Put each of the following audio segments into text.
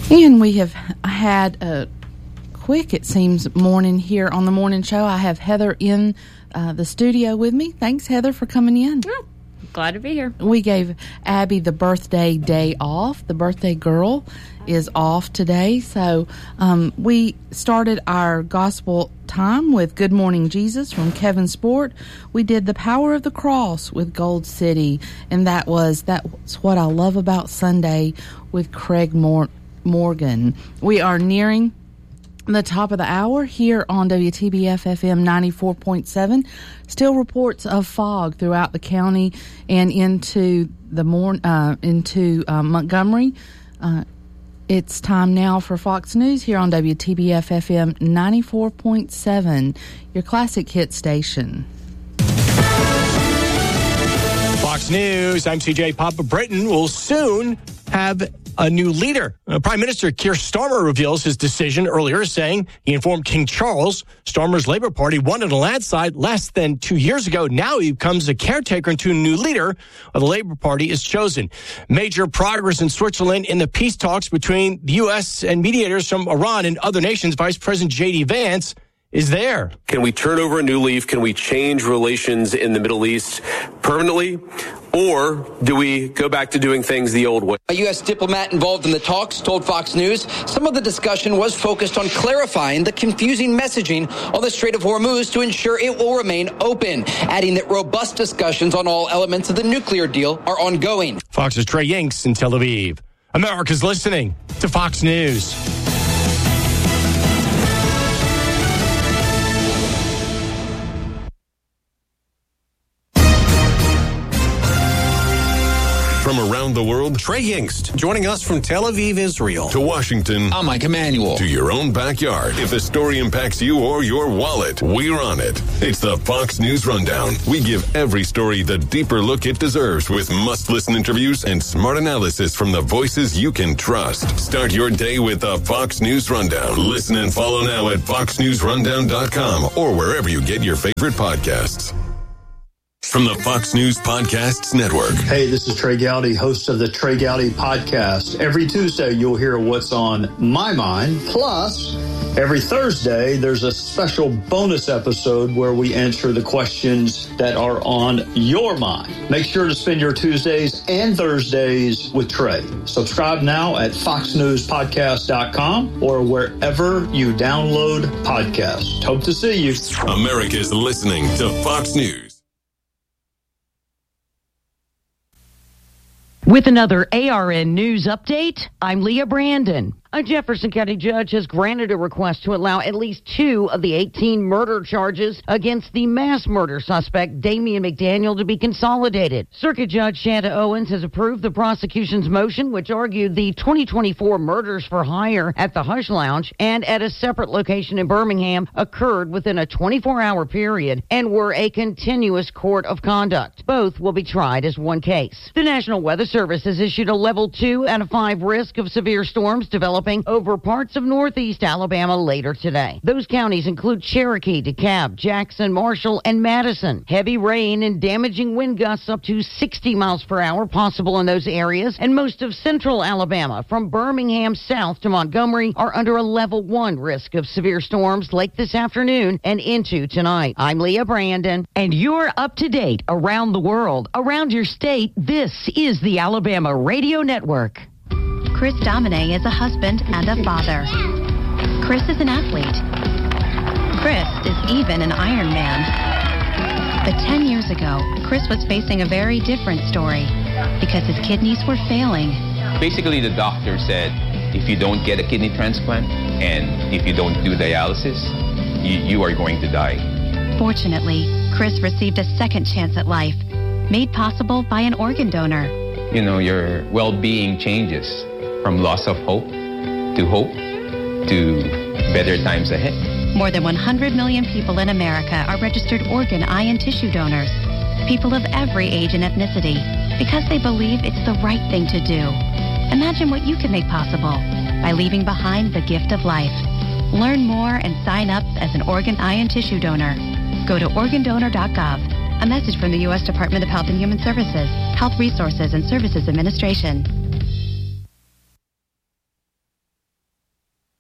And we have had a quick, it seems, morning here on the morning show. I have Heather in the studio with me. Thanks, Heather, for coming in. Oh, glad to be here. We gave Abby the birthday day off. The birthday girl is off today. So we started our gospel time with Good Morning Jesus from Kevin Sport. We did The Power of the Cross with Gold City. And that's what I love about Sunday with Craig Morgan. We are nearing the top of the hour here on WTBF FM 94.7. Still reports of fog throughout the county and into Montgomery. It's time now for Fox News here on WTBF FM 94.7, your classic hit station. Fox News, I'm CJ. Papa Britain will soon have a new leader. Prime Minister Keir Starmer reveals his decision earlier, saying he informed King Charles Starmer's Labour Party won in a landslide less than 2 years ago. Now he becomes a caretaker until a new leader of the Labour Party is chosen. Major progress in Switzerland in the peace talks between the U.S. and mediators from Iran and other nations. Vice President J.D. Vance is there. Can we turn over a new leaf? Can we change relations in the Middle East permanently? Or do we go back to doing things the old way? A U.S. diplomat involved in the talks told Fox News some of the discussion was focused on clarifying the confusing messaging on the Strait of Hormuz to ensure it will remain open, adding that robust discussions on all elements of the nuclear deal are ongoing. Fox's Trey Yanks in Tel Aviv. America's listening to Fox News. From around the world, Trey Yingst, joining us from Tel Aviv, Israel. To Washington. I'm Mike Emanuel. To your own backyard. If the story impacts you or your wallet, we're on it. It's the Fox News Rundown. We give every story the deeper look it deserves with must-listen interviews and smart analysis from the voices you can trust. Start your day with the Fox News Rundown. Listen and follow now at foxnewsrundown.com or wherever you get your favorite podcasts. From the Fox News Podcasts Network. Hey, this is Trey Gowdy, host of the Trey Gowdy Podcast. Every Tuesday, you'll hear what's on my mind. Plus, every Thursday, there's a special bonus episode where we answer the questions that are on your mind. Make sure to spend your Tuesdays and Thursdays with Trey. Subscribe now at foxnewspodcast.com or wherever you download podcasts. Hope to see you. America's listening to Fox News. With another ARN News update, I'm Leah Brandon. A Jefferson County judge has granted a request to allow at least 2 of the 18 murder charges against the mass murder suspect Damian McDaniel to be consolidated. Circuit Judge Shanda Owens has approved the prosecution's motion, which argued the 2024 murders for hire at the Hush Lounge and at a separate location in Birmingham occurred within a 24-hour period and were a continuous court of conduct. Both will be tried as one case. The National Weather Service has issued a level 2 out of 5 risk of severe storms developing over parts of northeast Alabama later today. Those counties include Cherokee, DeKalb, Jackson, Marshall, and Madison. Heavy rain and damaging wind gusts up to 60 miles per hour possible in those areas, and most of central Alabama from Birmingham south to Montgomery are under a level 1 risk of severe storms late this afternoon and into tonight. I'm Leah Brandon, and you're up to date around the world, around your state. This is the Alabama Radio Network. Chris Domine is a husband and a father. Chris is an athlete. Chris is even an Ironman. But 10 years ago, Chris was facing a very different story because his kidneys were failing. Basically, the doctor said, if you don't get a kidney transplant and if you don't do dialysis, you are going to die. Fortunately, Chris received a second chance at life, made possible by an organ donor. You know, your well-being changes from loss of hope to better times ahead. More than 100 million people in America are registered organ, eye, and tissue donors. People of every age and ethnicity, because they believe it's the right thing to do. Imagine what you can make possible by leaving behind the gift of life. Learn more and sign up as an organ, eye, and tissue donor. Go to organdonor.gov. A message from the U.S. Department of Health and Human Services, Health Resources and Services Administration.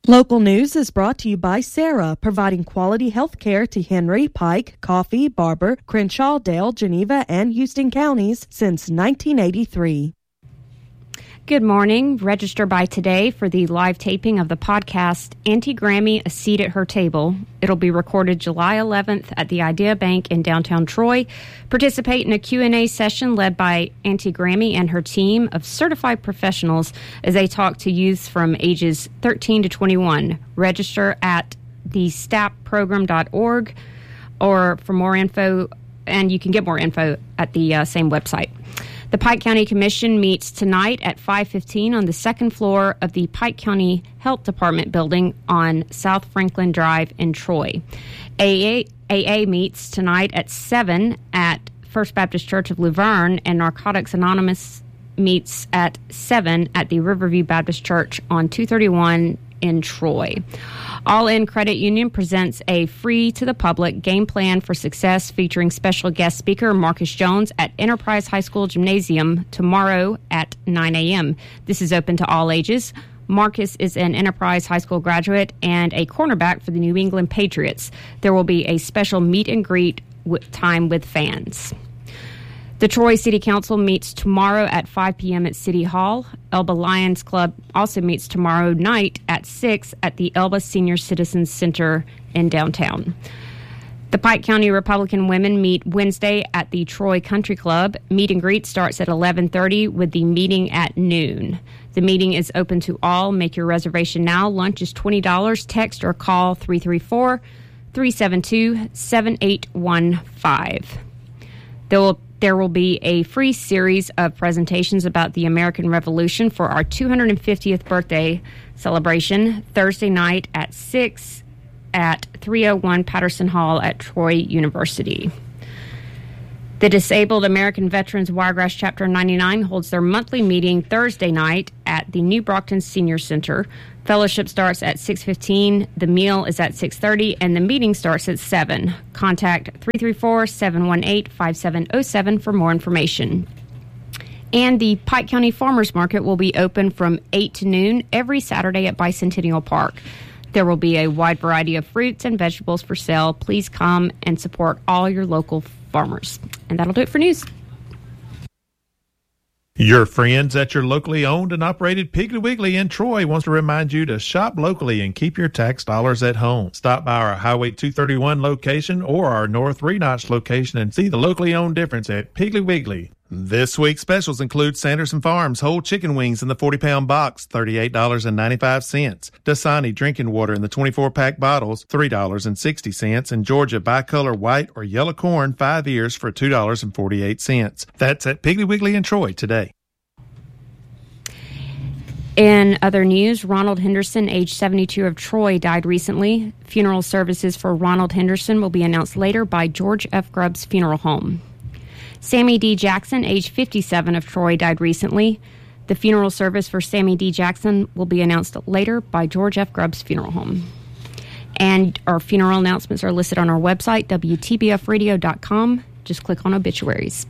Local news is brought to you by Sarah, providing quality health care to Henry, Pike, Coffee, Barber, Crenshaw, Dale, Geneva, and Houston counties since 1983. Good morning. Register by today for the live taping of the podcast Auntie Grammy, A Seat at Her Table. It'll be recorded July 11th at the Idea Bank in downtown Troy. Participate in a Q&A session led by Auntie Grammy and her team of certified professionals as they talk to youths from ages 13 to 21. Register at thestapprogram.org or for more info, and you can get more info at the same website. The Pike County Commission meets tonight at 5:15 on the second floor of the Pike County Health Department building on South Franklin Drive in Troy. AA meets tonight at 7 at First Baptist Church of Luverne, and Narcotics Anonymous meets at 7 at the Riverview Baptist Church on 231 in Troy. All In Credit Union presents a free-to-the-public game plan for success featuring special guest speaker Marcus Jones at Enterprise High School Gymnasium tomorrow at 9 a.m. This is open to all ages. Marcus is an Enterprise High School graduate and a cornerback for the New England Patriots. There will be a special meet and greet time with fans. The Troy City Council meets tomorrow at 5 p.m. at City Hall. Elba Lions Club also meets tomorrow night at 6 at the Elba Senior Citizens Center in downtown. The Pike County Republican women meet Wednesday at the Troy Country Club. Meet and greet starts at 11:30 with the meeting at noon. The meeting is open to all. Make your reservation now. Lunch is $20. Text or call 334-372-7815. There will be a free series of presentations about the American Revolution for our 250th birthday celebration Thursday night at 6 at 301 Patterson Hall at Troy University. The Disabled American Veterans Wiregrass Chapter 99 holds their monthly meeting Thursday night at the New Brockton Senior Center. Fellowship starts at 6:15, the meal is at 6:30, and the meeting starts at 7. Contact 334-718-5707 for more information. And the Pike County Farmers Market will be open from 8 to noon every Saturday at Bicentennial Park. There will be a wide variety of fruits and vegetables for sale. Please come and support all your local farmers. And that'll do it for news. Your friends at your locally owned and operated Piggly Wiggly in Troy wants to remind you to shop locally and keep your tax dollars at home. Stop by our Highway 231 location or our North Renotch location and see the locally owned difference at Piggly Wiggly. This week's specials include Sanderson Farms whole chicken wings in the 40-pound box, $38.95. Dasani drinking water in the 24-pack bottles, $3.60. And Georgia bicolor white or yellow corn 5 ears for $2.48. That's at Piggly Wiggly in Troy today. In other news, Ronald Henderson, age 72 of Troy, died recently. Funeral services for Ronald Henderson will be announced later by George F. Grubbs Funeral Home. Sammy D. Jackson, age 57 of Troy, died recently. The funeral service for Sammy D. Jackson will be announced later by George F. Grubbs Funeral Home. And our funeral announcements are listed on our website, WTBFradio.com. Just click on obituaries.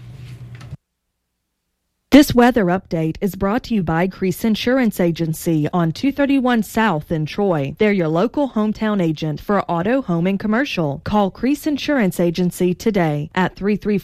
This weather update is brought to you by Crease Insurance Agency on 231 South in Troy. They're your local hometown agent for auto, home, and commercial. Call Crease Insurance Agency today at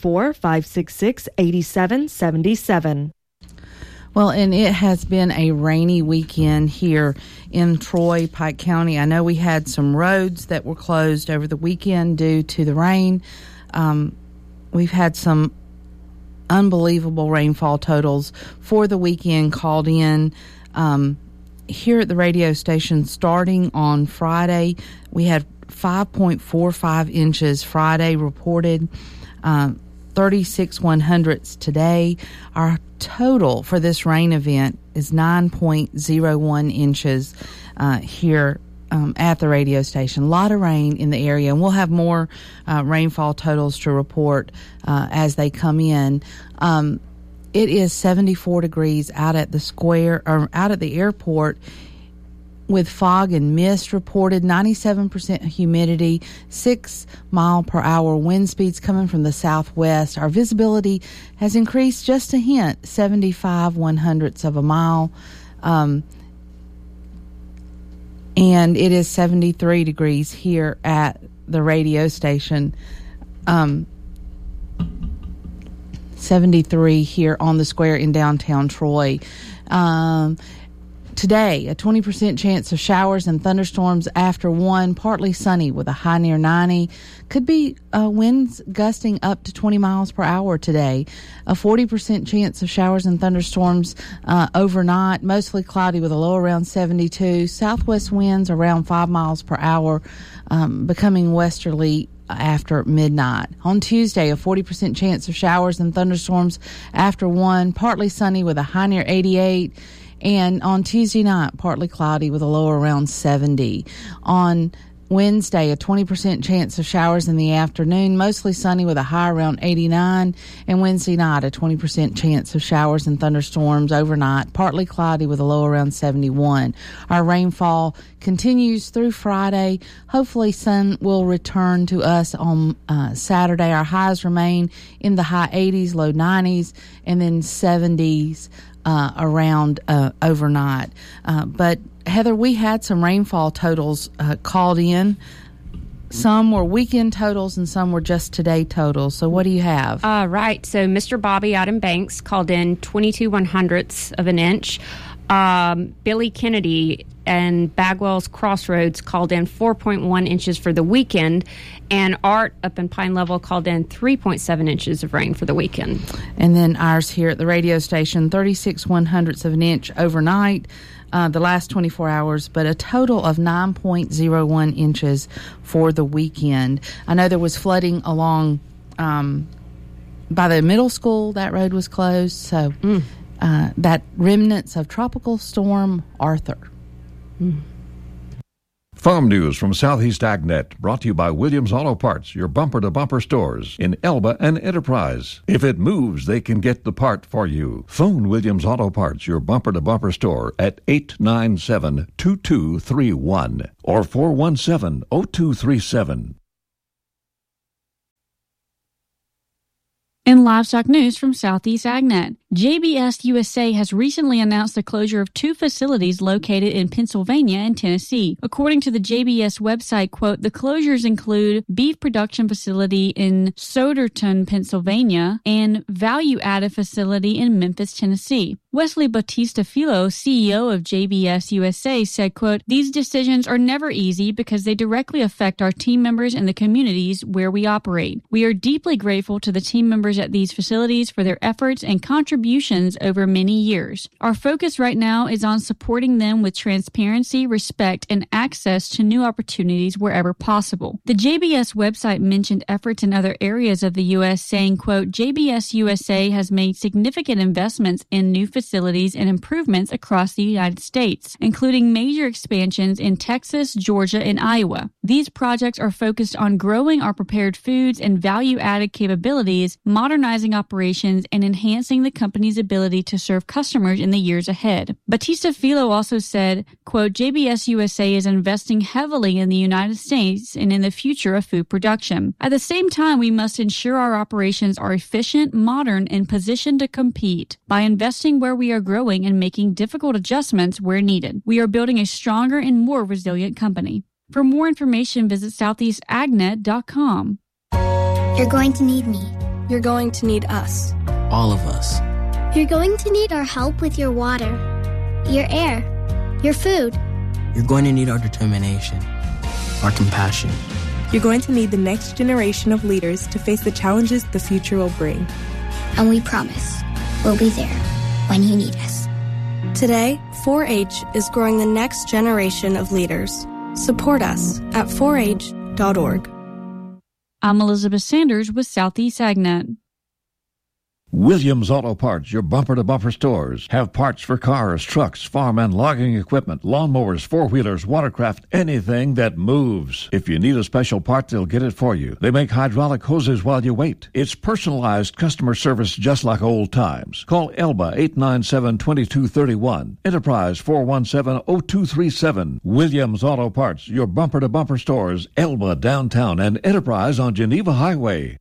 334-566-8777. Well, and it has been a rainy weekend here in Troy, Pike County. I know we had some roads that were closed over the weekend due to the rain. We've had some unbelievable rainfall totals for the weekend called in here at the radio station. Starting on Friday, we had 5.45 inches Friday reported, 36 100ths today. Our total for this rain event is 9.01 inches here at the radio station. A lot of rain in the area, and we'll have more rainfall totals to report as they come in. It is 74 degrees out at the square, or out at the airport, with fog and mist reported, 97% humidity, 6 mile per hour wind speeds coming from the southwest. Our visibility has increased just a hint, 75 100ths of a mile. And it is 73 degrees here at the radio station. 73 here on the square in downtown Troy. Today, a 20% chance of showers and thunderstorms after 1, partly sunny with a high near 90. Could be winds gusting up to 20 miles per hour today. A 40% chance of showers and thunderstorms overnight, mostly cloudy with a low around 72. Southwest winds around 5 miles per hour, becoming westerly after midnight. On Tuesday, a 40% chance of showers and thunderstorms after 1, partly sunny with a high near 88. And on Tuesday night, partly cloudy with a low around 70. On Wednesday, a 20% chance of showers in the afternoon, mostly sunny with a high around 89. And Wednesday night, a 20% chance of showers and thunderstorms overnight, partly cloudy with a low around 71. Our rainfall continues through Friday. Hopefully, sun will return to us on Saturday. Our highs remain in the high 80s, low 90s, and then 70s. Around overnight. But Heather, we had some rainfall totals called in. Some were weekend totals and some were just today totals. So what do you have? Right. So Mr. Bobby out in Banks called in 22/100ths of an inch. Billy Kennedy and Bagwell's Crossroads called in 4.1 inches for the weekend, and Art up in Pine Level called in 3.7 inches of rain for the weekend. And then ours here at the radio station, 36/100ths of an inch overnight, the last 24 hours, but a total of 9.01 inches for the weekend. I know there was flooding along by the middle school. That road was closed, so that remnants of Tropical Storm Arthur. Farm news from Southeast AgNet, brought to you by Williams Auto Parts, your bumper-to-bumper stores in Elba and Enterprise. If it moves, they can get the part for you. Phone Williams Auto Parts, your bumper-to-bumper store, at 897-2231 or 417-0237. In livestock news from Southeast AgNet, JBS USA has recently announced the closure of 2 facilities located in Pennsylvania and Tennessee. According to the JBS website, quote, the closures include beef production facility in Soderton, Pennsylvania, and value-added facility in Memphis, Tennessee. Wesley Battista-Filo, CEO of JBS USA, said, quote, these decisions are never easy because they directly affect our team members and the communities where we operate. We are deeply grateful to the team members at these facilities for their efforts and contributions over many years. Our focus right now is on supporting them with transparency, respect, and access to new opportunities wherever possible. The JBS website mentioned efforts in other areas of the U.S., saying, quote, JBS USA has made significant investments in new facilities and improvements across the United States, including major expansions in Texas, Georgia, and Iowa. These projects are focused on growing our prepared foods and value-added capabilities, modernizing operations, and enhancing the company's ability to serve customers in the years ahead. Battista-Filo also said, quote, JBS USA is investing heavily in the United States and in the future of food production. At the same time, we must ensure our operations are efficient, modern, and positioned to compete by investing where we are growing and making difficult adjustments where needed. We are building a stronger and more resilient company. For more information, visit southeastagnet.com. You're going to need me. You're going to need us. All of us. You're going to need our help with your water, your air, your food. You're going to need our determination, our compassion. You're going to need the next generation of leaders to face the challenges the future will bring. And we promise we'll be there when you need us. Today, 4-H is growing the next generation of leaders. Support us at 4h.org. I'm Elizabeth Sanders with Southeast AgNet. Williams Auto Parts, your bumper-to-bumper stores, have parts for cars, trucks, farm and logging equipment, lawnmowers, four-wheelers, watercraft, anything that moves. If you need a special part, they'll get it for you. They make hydraulic hoses while you wait. It's personalized customer service just like old times. Call Elba 897-2231, Enterprise 417-0237. Williams Auto Parts, your bumper-to-bumper stores, Elba downtown and Enterprise on Geneva Highway.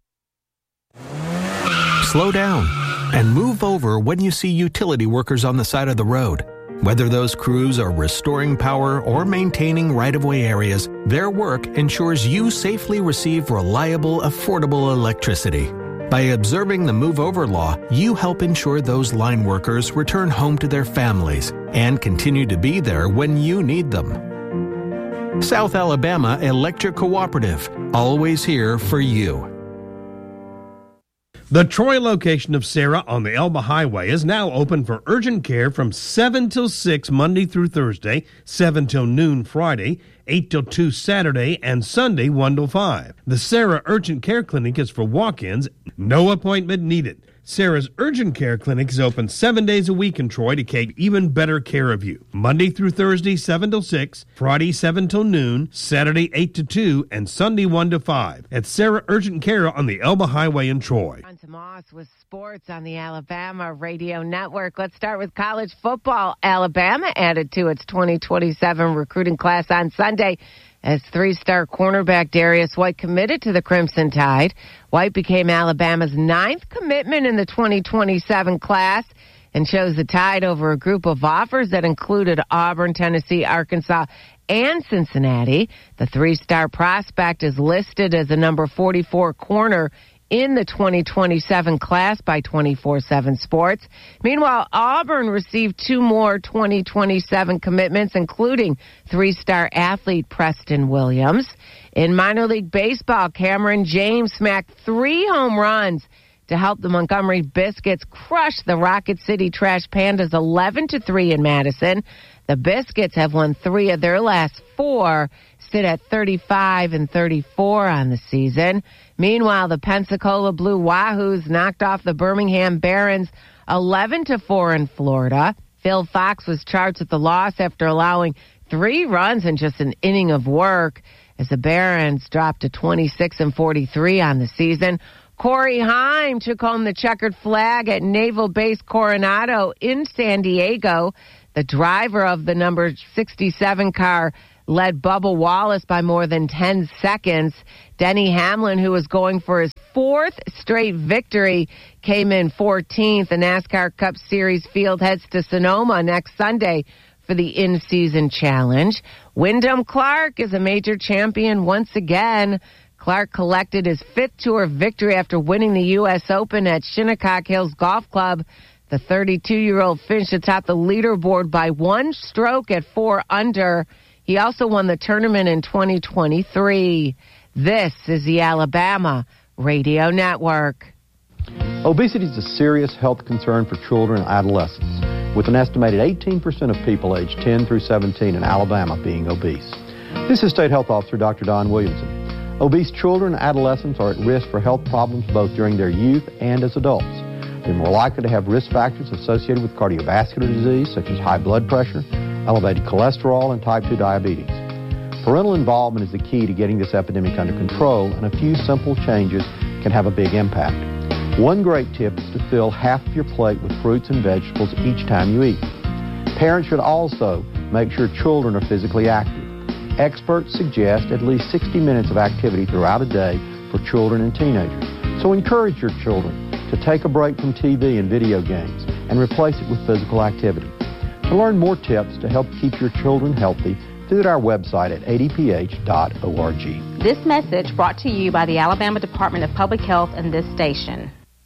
Slow down and move over when you see utility workers on the side of the road. Whether those crews are restoring power or maintaining right-of-way areas, their work ensures you safely receive reliable, affordable electricity. By observing the Move Over law, you help ensure those line workers return home to their families and continue to be there when you need them. South Alabama Electric Cooperative, always here for you. The Troy location of Sarah on the Elba Highway is now open for urgent care from 7 till 6 Monday through Thursday, 7 till noon Friday, 8 till 2 Saturday, and Sunday 1 till 5. The Sarah Urgent Care Clinic is for walk-ins, no appointment needed. Sarah's Urgent Care Clinic is open 7 days a week in Troy to take even better care of you. Monday through Thursday, 7 till 6, Friday, 7 till noon, Saturday, 8 to 2, and Sunday, 1 to 5. At Sarah Urgent Care on the Elba Highway in Troy. On to Moss with sports on the Alabama Radio Network. Let's start with college football. Alabama added to its 2027 recruiting class on Sunday as three-star cornerback Darius White committed to the Crimson Tide. White became Alabama's 9th commitment in the 2027 class and chose the Tide over a group of offers that included Auburn, Tennessee, Arkansas, and Cincinnati. The three-star prospect is listed as a number 44 corner in the 2027 class by 24/7 Sports. Meanwhile, Auburn received 2 more 2027 commitments, including three-star athlete Preston Williams. In minor league baseball, Cameron James smacked 3 home runs to help the Montgomery Biscuits crush the Rocket City Trash Pandas 11-3 in Madison. The Biscuits have won 3 of their last 4, sit at 35-34 on the season. Meanwhile, the Pensacola Blue Wahoos knocked off the Birmingham Barons 11-4 in Florida. Phil Fox was charged with the loss after allowing 3 runs in just an inning of work as the Barons dropped to 26-43 on the season. Corey Heim took home the checkered flag at Naval Base Coronado in San Diego. The driver of the number 67 car led Bubba Wallace by more than 10 seconds. Denny Hamlin, who was going for his 4th straight victory, came in 14th. The NASCAR Cup Series field heads to Sonoma next Sunday for the in-season challenge. Wyndham Clark is a major champion once again. Clark collected his 5th tour victory after winning the U.S. Open at Shinnecock Hills Golf Club. The 32-year-old finished atop the leaderboard by 1 stroke at 4 under. He also won the tournament in 2023. This is the Alabama Radio Network. Obesity is a serious health concern for children and adolescents, with an estimated 18% of people aged 10 through 17 in Alabama being obese. This is State Health Officer Dr. Don Williamson. Obese children and adolescents are at risk for health problems both during their youth and as adults. They're more likely to have risk factors associated with cardiovascular disease, such as high blood pressure, elevated cholesterol, and type 2 diabetes. Parental involvement is the key to getting this epidemic under control, and a few simple changes can have a big impact. One great tip is to fill half of your plate with fruits and vegetables each time you eat. Parents should also make sure children are physically active. Experts suggest at least 60 minutes of activity throughout a day for children and teenagers. So encourage your children to take a break from TV and video games and replace it with physical activity. To learn more tips to help keep your children healthy, visit our website at adph.org. This message brought to you by the Alabama Department of Public Health and this station.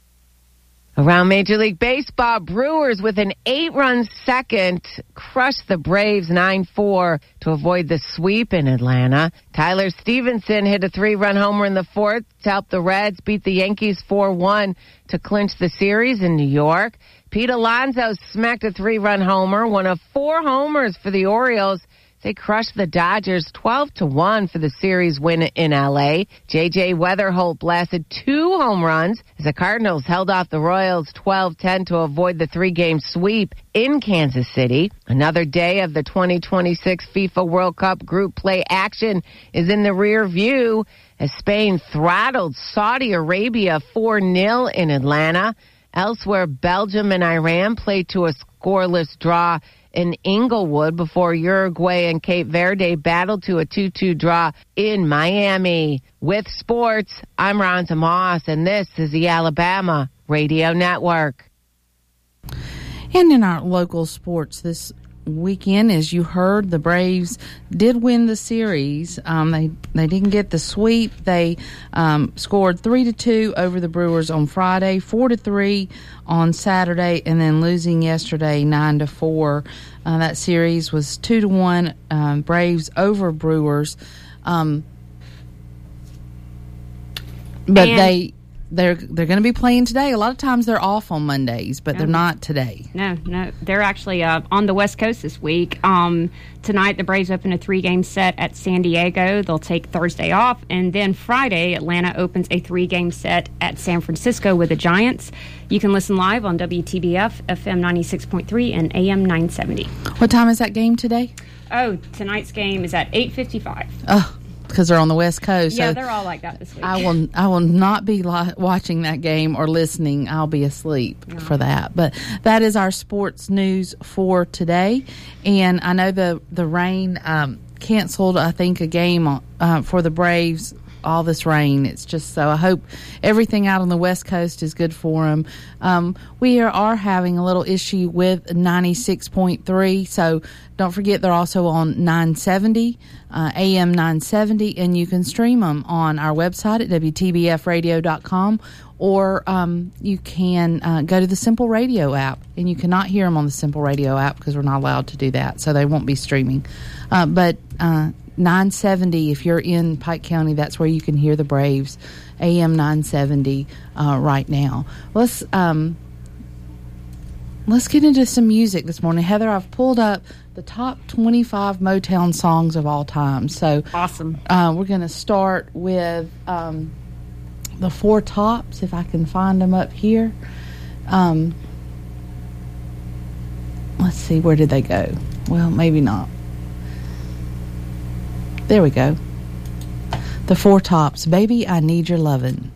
Around Major League Baseball, Brewers with an 8-run second crushed the Braves 9-4 to avoid the sweep in Atlanta. Tyler Stevenson hit a 3-run homer in the 4th to help the Reds beat the Yankees 4-1 to clinch the series in New York. Pete Alonso smacked a 3-run homer, one of 4 homers for the Orioles. They crushed the Dodgers 12-1 for the series win in L.A. J.J. Weatherholt blasted 2 home runs as the Cardinals held off the Royals 12-10 to avoid the 3-game sweep in Kansas City. Another day of the 2026 FIFA World Cup group play action is in the rear view as Spain throttled Saudi Arabia 4-0 in Atlanta. Elsewhere, Belgium and Iran played to a scoreless draw in Inglewood before Uruguay and Cape Verde battled to a 2-2 draw in Miami. With sports, I'm Ronza Moss, and this is the Alabama Radio Network. And in our local sports this weekend, as you heard, the Braves did win the series. They didn't get the sweep. They scored 3-2 over the Brewers on Friday, 4-3 on Saturday, and then losing yesterday 9-4. That series was 2-1 Braves over Brewers. But they're going to be playing today. A lot of times they're off on Mondays, but they're not today. No, they're actually on the West Coast this week. Tonight, the Braves open a 3-game set at San Diego. They'll take Thursday off, and then Friday, Atlanta opens a 3-game set at San Francisco with the Giants. You can listen live on WTBF FM 96.3 and AM 970. What time is that game today? Oh, tonight's game is at 8:55. Oh, because they're on the West Coast. Yeah, so they're all like that this week. I will not be watching that game or listening. I'll be asleep for that. But that is our sports news for today. And I know the rain canceled, I think, a game for the Braves. All this rain. It's just so I hope everything out on the West Coast is good for them. We are having a little issue with 96.3, so don't forget they're also on 970, AM 970, and you can stream them on our website at WTBFradio.com, or you can go to the Simple Radio app, and you cannot hear them on the Simple Radio app because we're not allowed to do that, so they won't be streaming. But 970, if you're in Pike County, that's where you can hear the Braves, AM 970 right now. Let's get into some music this morning. Heather, I've pulled up the top 25 Motown songs of all time. So awesome. We're going to start with the Four Tops, if I can find them up here. Let's see, where did they go? Well, maybe not. There we go. The Four Tops, Baby, I Need Your Lovin'.